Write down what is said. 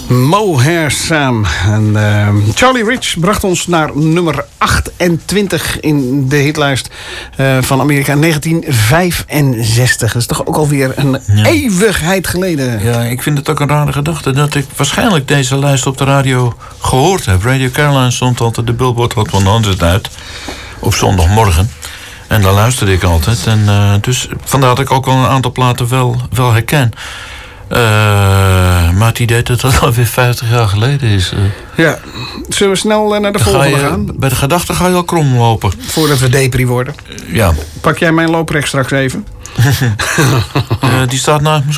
Mohair Sam. En Charlie Rich bracht ons naar nummer 28 in de hitlijst van Amerika in 1965. Dat is toch ook alweer een eeuwigheid geleden. Ja, ik vind het ook een rare gedachte dat ik waarschijnlijk deze lijst op de radio gehoord heb. Radio Caroline stond altijd de Billboard Hot 100 uit op zondagmorgen. En daar luisterde ik altijd. En dus vandaar dat ik ook al een aantal platen wel herken. Maar het idee dat dat alweer 50 jaar geleden is. Ja, zullen we snel naar de volgende gaan? Bij de gedachte ga je al krom lopen. Voordat we depri worden. Ja. Pak jij mijn looprecht straks even? Die staat naast me.